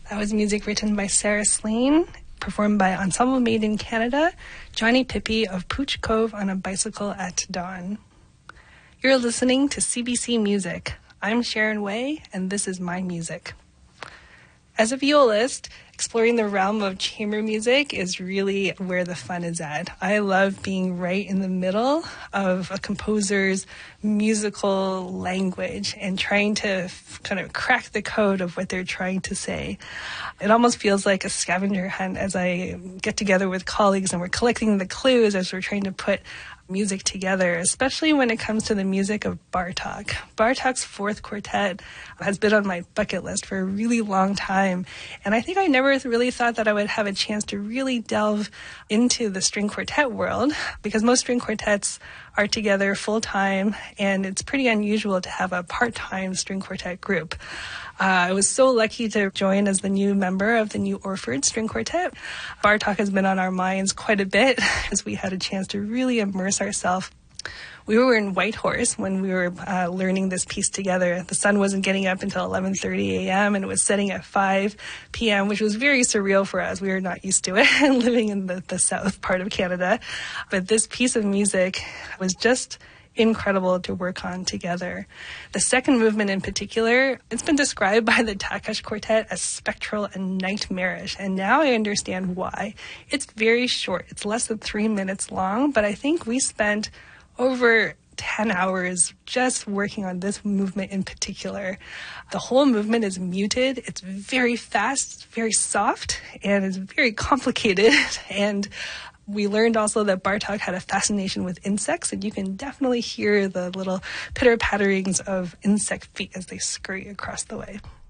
That was music written by Sarah Slane, performed by Ensemble Made in Canada, Johnny Pippi of Pooch Cove on a Bicycle at Dawn. You're listening to CBC Music. I'm Sharon Way, and this is my music. As a violist, exploring the realm of chamber music is really where the fun is at. I love being right in the middle of a composer's musical language and trying to kind of crack the code of what they're trying to say. It almost feels like a scavenger hunt as I get together with colleagues and we're collecting the clues as we're trying to put music together, especially when it comes to the music of Bartók. Bartók's Fourth Quartet has been on my bucket list for a really long time, and I think I never really thought that I would have a chance to really delve into the string quartet world, because most string quartets are together full-time, and it's pretty unusual to have a part-time string quartet group. I was so lucky to join as the new member of the New Orford String Quartet. Bartók has been on our minds quite a bit as we had a chance to really immerse ourselves. We were in Whitehorse when we were learning this piece together. The sun wasn't getting up until 11:30 a.m. and it was setting at 5 p.m., which was very surreal for us. We were not used to it living in the south part of Canada. But this piece of music was just incredible to work on together. The second movement in particular, it's been described by the Takesh Quartet as spectral and nightmarish, and now I understand why. It's very short. It's less than 3 minutes long, but I think we spent over 10 hours just working on this movement in particular. The whole movement is muted. It's very fast, very soft, and it's very complicated. And we learned also that Bartók had a fascination with insects, and you can definitely hear the little pitter-patterings of insect feet as they scurry across the way.